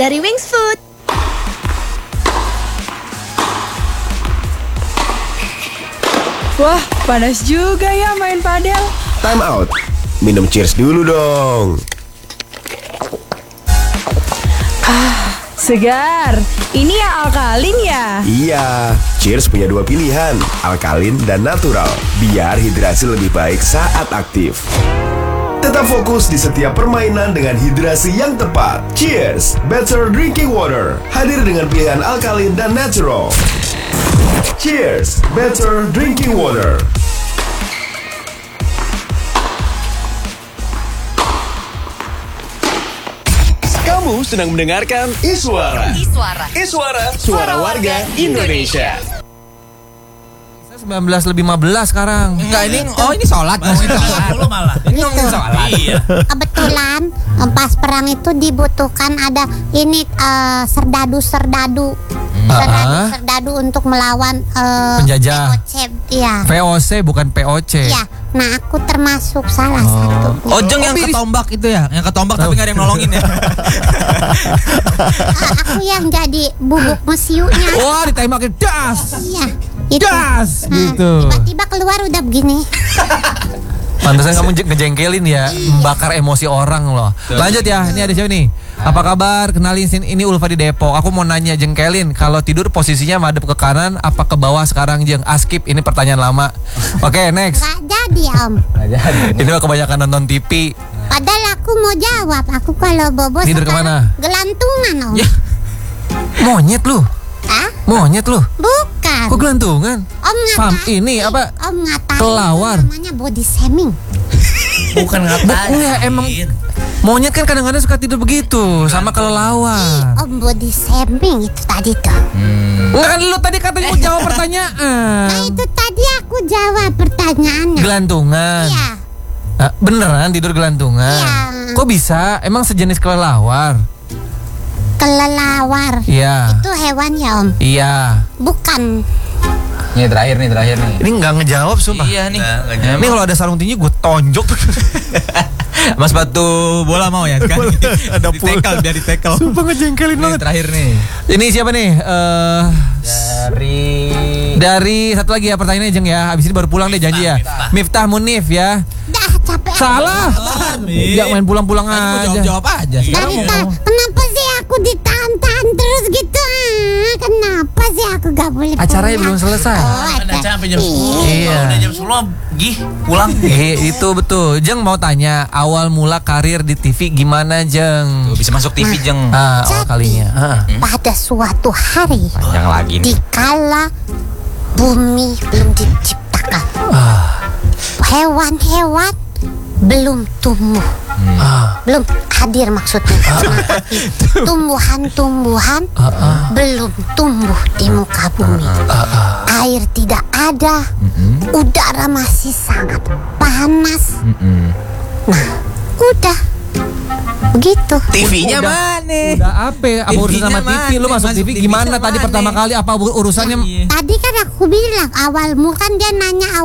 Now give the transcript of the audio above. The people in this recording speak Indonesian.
dari Wings Food. Wah, panas juga ya main padel. Time out. Minum cheers dulu dong. Segar. Ini yang alkalin ya? Iya, cheers punya dua pilihan, alkalin dan natural, biar hidrasi lebih baik saat aktif. Tetap fokus di setiap permainan dengan hidrasi yang tepat. Cheers, better drinking water. Hadir dengan pilihan alkalin dan natural. Cheers, better drinking water. Kamu sedang mendengarkan Iswara. Suara warga Indonesia. 19:15 sekarang. Enggak, ini sholat. Lu malah. Ini ngomongin sholat. Iya. Kebetulan pas perang itu dibutuhkan ada ini serdadu untuk melawan Penjajah. VOC. Iya. VOC bukan POC. Iya. Nah, aku termasuk salah satu. Ojeng yang ketombak itu ya, yang ketombak tapi nggak ada yang nolongin ya. Aku yang jadi bubuk mesiunya. Wah, ditembakin das. Iya. Itu. Das Nah, gitu. tiba-tiba keluar udah begini. Pantesan kamu ngejengkelin ya, membakar emosi orang loh. Lanjut ya, ini ada siapa nih? Apa kabar? Kenalin, ini Ulfa di Depok. Aku mau nanya, jengkelin, kalau tidur posisinya madep ke kanan apa ke bawah sekarang, Jeng? Skip, ini pertanyaan lama. Oke, next. Gak jadi, Om. Ini mah kebanyakan nonton TV. Padahal aku mau jawab. Aku kalau bobo Tidur sekarang kemana? gelantungan, Om. Ya. Monyet lu. Hah? Monyet lu. Bukan. Kok gelantungan? Om Ini apa? Om ngatain. Kelawar. Namanya body shaming. Bukan ngatain. Iya, emang monyet kan kadang-kadang suka tidur begitu, sama kelelawar. Om body shaming itu tadi tuh. Enggak, kan lu tadi katanya mau jawab pertanyaan. Nah, itu tadi aku jawab pertanyaannya. Gelantungan. Iya. Beneran tidur gelantungan? Iya. Kok bisa? Emang sejenis kelelawar? Kelelawar. Iya. Itu hewan ya, Om? Iya. Bukan. Ini terakhir nih. Ini nggak ngejawab sumpah. Iya nih. Ini kalau ada sarung tinju gue tonjok. Mas sepatu bola mau ya kan? Ada biar ditekel. Sumpah ngejengkelin Ini banget. terakhir nih. Ini siapa nih? Dari satu lagi ya pertanyaannya, Jeng ya. Habis ini baru pulang deh, janji ya. Miftah Munif ya. Dah capek. Salah. Jangan main pulang-pulang aja. Jawab aja. Kenapa sih aku ditahan-tahan terus gitu? Kenapa sih aku gak boleh Acaranya pulang? belum selesai. ada sampai jam 10. Iya. Udah jam 10 Gih pulang. Itu betul. Jeng mau tanya, awal mula karir di TV gimana, Jeng? Tuh, bisa masuk TV, Jeng. Awal kalinya. Pada suatu hari, Yang lagi nih. dikala bumi belum diciptakan, hewan-hewan belum tumbuh, belum hadir maksudnya. Tumbuhan-tumbuhan belum tumbuh di muka bumi. Air tidak ada, udara masih sangat panas. Nah, udah begitu. TV-nya mana? Udah apa? Apa urusan sama TV-nya TV? Lu mana? masuk TV gimana TV-nya tadi mana? pertama kali? Apa urusannya? Tadi kan aku bilang awal mula kan dia nanya